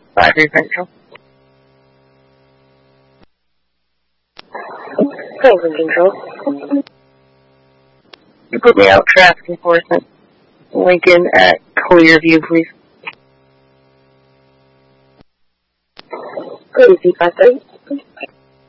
5-3 Central. Franklin Control. You put me out traffic enforcement. Lincoln at Clearview, please. Clearview 5-3.